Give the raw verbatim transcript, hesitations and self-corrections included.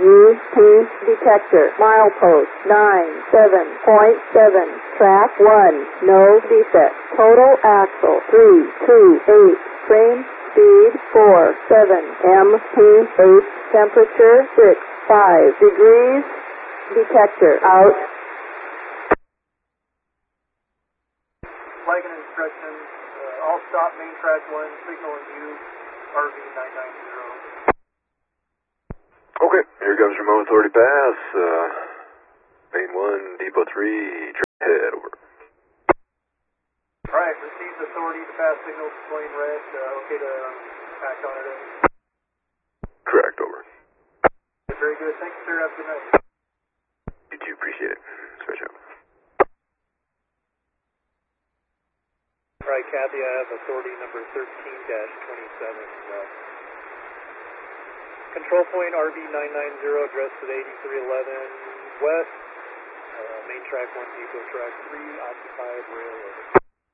Use P detector. Milepost nine seven point seven. Track one. No defect. Total axle three two eight. Frame speed four seven. M P H temperature six five degrees. Detector out. Flag and instructions. Uh, all stop main track one. Signal and use R V nine nine zero. Okay, here comes your Mo Authority pass. Uh, main one, Depot three, track head, over. Alright, received authority to pass signal displaying red. Uh, okay to act on it. Correct, over. Very good. Thank you, sir. Have a good night. You too, appreciate it. Switch up. Alright, Kathy, I have authority number thirteen dash twenty-seven. Uh, control point R V nine nine zero, address at eighty-three eleven West. Uh, main track one, Depot track three, occupied rail.